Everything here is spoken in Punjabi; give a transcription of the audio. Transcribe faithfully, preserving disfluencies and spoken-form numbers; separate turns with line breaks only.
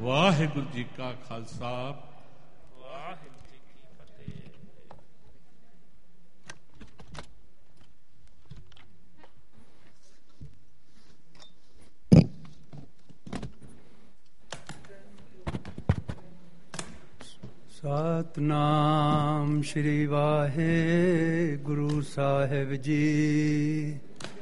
ਵਾਹਿਗੁਰੂ ਜੀ ਕਾ ਖਾਲਸਾ,
ਵਾਹਿਗੁਰੂ ਜੀ ਕੀ ਫਤਿਹ।
ਸਤਨਾਮ ਸ਼੍ਰੀ ਵਾਹਿਗੁਰੂ ਸਾਹਿਬ ਜੀ।